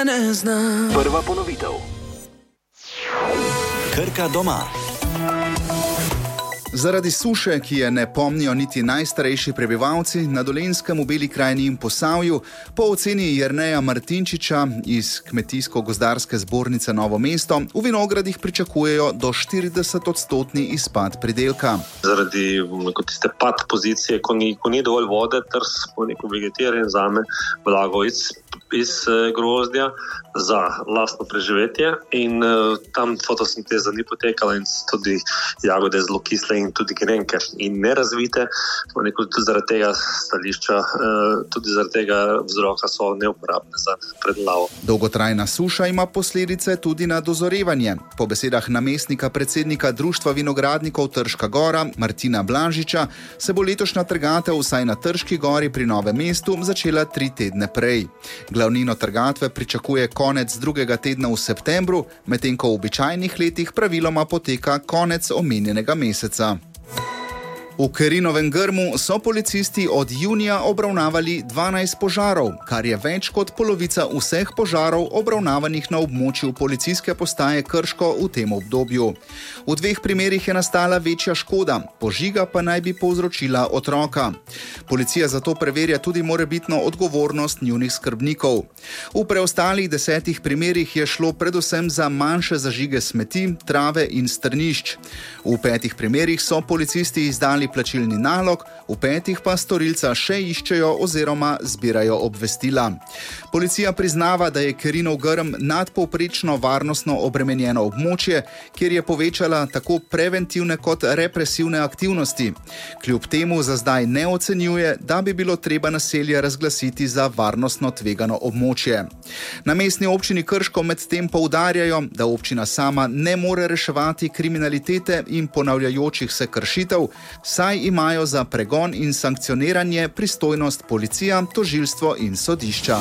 ne znam. Prva ponovitev. Krka doma. Zaradi suše, ki je ne pomnijo niti najstarejši prebivalci, na Dolenjskem, v Beli krajini in Posavju, po oceni Jerneja Martinčiča iz Kmetijsko-gozdarske zbornice Novo mesto, v vinogradih pričakujejo do 40% izpad pridelka. Zaradi tiste pad pozicije, ko ni dovolj vode, trs po neko vegetiranje zame blago iz grozdja za lastno preživetje in tam fotosinteza ni potekala in tudi jagode zelo kisle in tudi grenke in nerazvite, tudi zaradi tega stališča, tudi zaradi tega vzroka so neuporabne za predelavo. Dolgotrajna suša ima posledice tudi na dozorevanje. Po besedah namestnika predsednika Društva vinogradnikov Trška Gora, Martina Blažiča, se bo letošnja trgatev vsaj na Trški gori pri Novem mestu začela 3 tedne prej. Glavnino trgatve pričakuje konec 2. tedna v septembru, medtem ko v običajnih letih praviloma poteka konec omenjenega meseca. V Kerinovem Grmu so policisti od junija obravnavali 12 požarov, kar je več kot polovica vseh požarov obravnavanih na območju policijske postaje Krško v tem obdobju. V 2 primerih je nastala večja škoda, požiga pa naj bi povzročila otroka. Policija zato preverja tudi morebitno odgovornost njunih skrbnikov. V preostalih 10 primerih je šlo predvsem za manjše zažige smeti, trave in strnišč. V 5 primerih so policisti izdali plačilni nalog, v 5 pa storilca še iščejo oziroma zbirajo obvestila. Policija priznava, da je Kerinov Grm nadpovprečno varnostno obremenjeno območje, kjer je povečala tako preventivne kot represivne aktivnosti. Kljub temu za zdaj ne ocenjuje, da bi bilo treba naselje razglasiti za varnostno tvegano območje. Na mestni občini Krško medtem poudarjajo, da občina sama ne more reševati kriminalitete in ponavljajočih se kršitev, saj imajo za pregon in sankcioniranje pristojnost policija, tožilstvo in sodišča.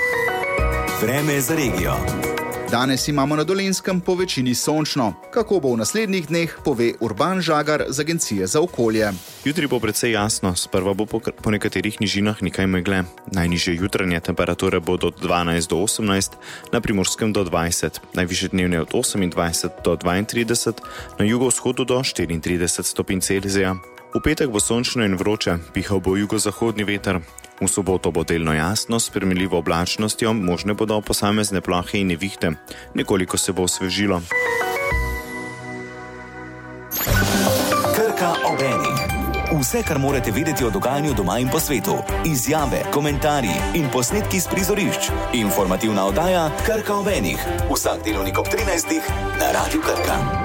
Vreme za regijo. Danes imamo na Dolenjskem po večini sončno. Kako bo v naslednjih dneh, pove Urban Žagar z Agencije za okolje. Jutri bo precej jasno, sprva bo po nekaterih nižinah nekaj megle. Najnižje jutranje temperature bodo od 12 do 18, na Primorskem do 20, najvišje dnevne od 28 do 32, na jugovzhodu do 34 stopinj Celzija. V petek bo sončno in vroče, pihal bo jugozahodni veter. V soboto bo delno jasno, s primerljivo oblačnostjo, možne bodo posamezne plohe in nevihte. Nekoliko se bo osvežilo. Krka ob enih. Vse, kar morate vedeti o dogajanju doma in po svetu. Izjave, komentarji in posnetki s prizorišč. Informativna oddaja Krka ob enih. Vsak delovnik ob 13. na Radiu Krka.